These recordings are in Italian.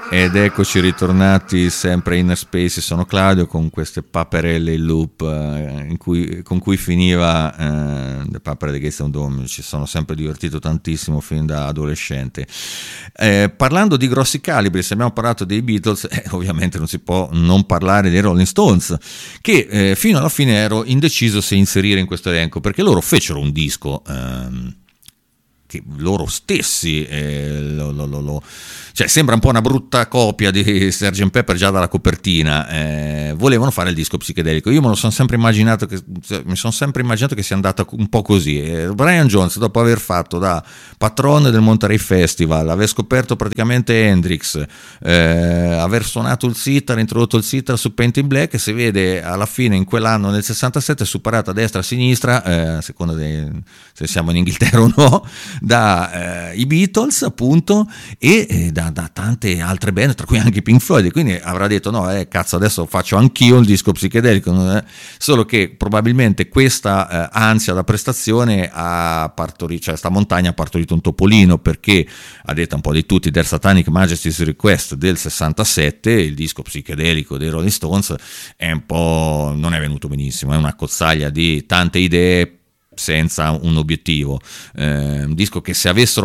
Ed eccoci ritornati sempre in Inner Space. Sono Claudio con queste paperelle in loop con cui finiva The Papere di Gates of Dawn. Ci sono sempre divertito tantissimo fin da adolescente. Parlando di grossi calibri, se abbiamo parlato dei Beatles, ovviamente non si può non parlare dei Rolling Stones, che fino alla fine ero indeciso se inserire in questo elenco, perché loro fecero un disco che loro stessi cioè sembra un po' una brutta copia di Sgt. Pepper già dalla copertina. Volevano fare il disco psichedelico. Io mi sono sempre immaginato che sia andata un po' così. Brian Jones, dopo aver fatto da patrone del Monterey Festival, aver scoperto praticamente Hendrix, aver suonato il sitar, introdotto il sitar su Paint in Black, si vede alla fine in quell'anno nel 67 superato a destra e a sinistra, a seconda se siamo in Inghilterra o no, da i Beatles appunto, e da tante altre band, tra cui anche i Pink Floyd. Quindi avrà detto no, cazzo, adesso faccio anch'io il disco psichedelico, solo che probabilmente questa ansia da prestazione ha partorito, cioè sta montagna ha partorito un topolino, perché a detta un po' di tutti Their Satanic Majesty's Request del 67, il disco psichedelico dei Rolling Stones, è un po', non è venuto benissimo, è una cozzaglia di tante idee senza un obiettivo, un disco che se avessero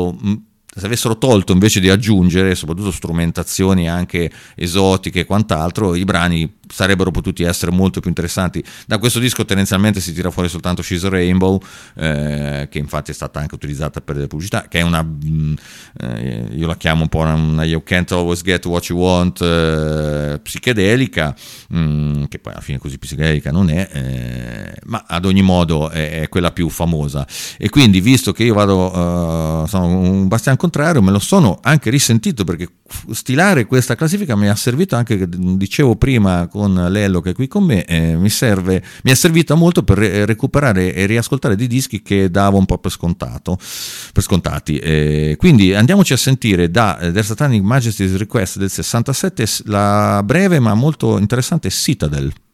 tolto invece di aggiungere soprattutto strumentazioni anche esotiche e quant'altro, i brani sarebbero potuti essere molto più interessanti. Da questo disco tendenzialmente si tira fuori soltanto She's a Rainbow, che infatti è stata anche utilizzata per delle pubblicità, che è una io la chiamo un po' una You Can't Always Get What You Want psichedelica, che poi alla fine così psichedelica non è, ma ad ogni modo è quella più famosa. E quindi, visto che io sono un bastian contrario, me lo sono anche risentito, perché stilare questa classifica mi ha servito anche, dicevo prima con Lello che è qui con me, mi è servita molto per recuperare e riascoltare dei dischi che davo un po' per scontati. Quindi andiamoci a sentire da Their Satanic Majesty's Request del 67 la breve ma molto interessante Citadel.